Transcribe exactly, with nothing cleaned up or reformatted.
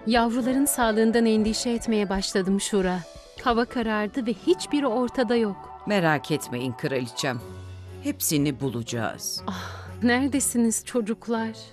Yavruların sağlığından endişe etmeye başladım Şura. Hava karardı ve hiçbiri ortada yok. Merak etmeyin kraliçem. Hepsini bulacağız. Neredesiniz çocuklar?